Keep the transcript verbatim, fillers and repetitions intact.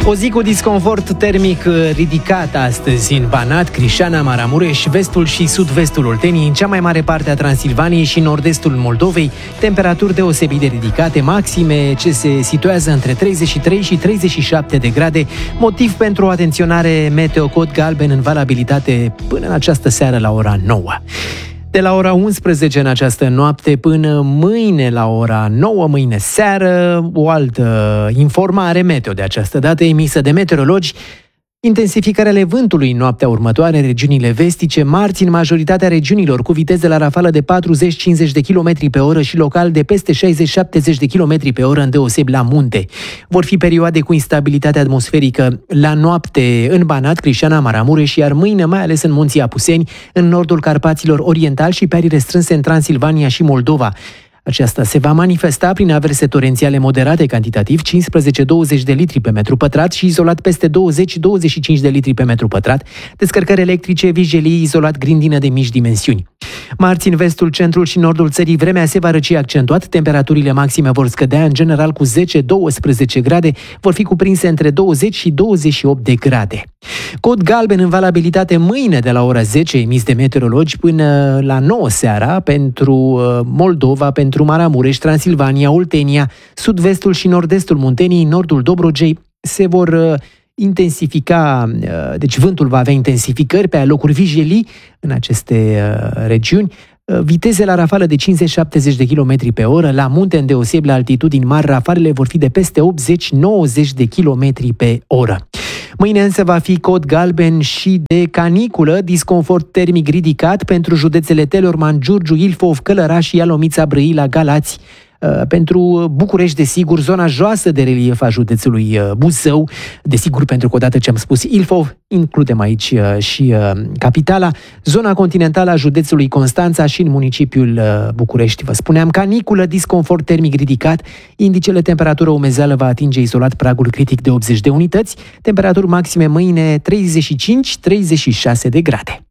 O zi cu disconfort termic ridicat astăzi în Banat, Crișana, Maramureș, vestul și sud-vestul Olteniei, în cea mai mare parte a Transilvaniei și nord-estul Moldovei, temperaturi deosebit de ridicate, maxime ce se situează între treizeci și trei și treizeci și șapte de grade, motiv pentru o atenționare meteo cod galben în valabilitate până în această seară la ora nouă. De la ora unsprezece în această noapte până mâine la ora nouă, mâine seară, o altă informare meteo de această dată emisă de meteorologi. Intensificarea ale vântului în noaptea următoare în regiunile vestice, marți în majoritatea regiunilor cu viteze la rafală de patruzeci cincizeci de kilometri pe oră și local de peste șaizeci șaptezeci de kilometri pe oră, îndeosebi la munte. Vor fi perioade cu instabilitate atmosferică la noapte în Banat, Crișana, Maramureș, iar mâine mai ales în Munții Apuseni, în nordul Carpaților Oriental și pe arii restrânse în Transilvania și Moldova. Aceasta se va manifesta prin averse torențiale moderate cantitativ, cincisprezece douăzeci de litri pe metru pătrat și izolat peste douăzeci douăzeci și cinci de litri pe metru pătrat, descărcări electrice, vijelii, izolat grindină de mici dimensiuni. Marți, în vestul, centrul și nordul țării, vremea se va răci accentuat, temperaturile maxime vor scădea în general cu zece douăsprezece grade, vor fi cuprinse între douăzeci și douăzeci și opt de grade. Cod galben în valabilitate mâine de la ora zece, emis de meteorologi, până la nouă seara pentru Moldova, pentru Maramureș, Transilvania, Oltenia, sud-vestul și nord-estul Munteniei, nordul Dobrogei se vor intensifica, deci vântul va avea intensificări pe alocuri vijelii în aceste regiuni, viteze la rafală de cincizeci șaptezeci de kilometri pe oră, la munte îndeosebi la altitudini mari, rafalele vor fi de peste optzeci nouăzeci de kilometri pe oră. Mâine însă va fi cod galben și de caniculă, disconfort termic ridicat pentru județele Teleorman, Giurgiu, Ilfov, Călăraș, Ialomița, Brăila, Galați. Pentru București, desigur, zona joasă de relief a județului Buzău, desigur, pentru că odată ce am spus Ilfov, includem aici și capitala, zona continentală a județului Constanța și în municipiul București. Vă spuneam, caniculă, disconfort termic ridicat, indicele temperatură umezeală va atinge izolat pragul critic de optzeci de unități, temperaturi maxime mâine treizeci și cinci treizeci și șase de grade.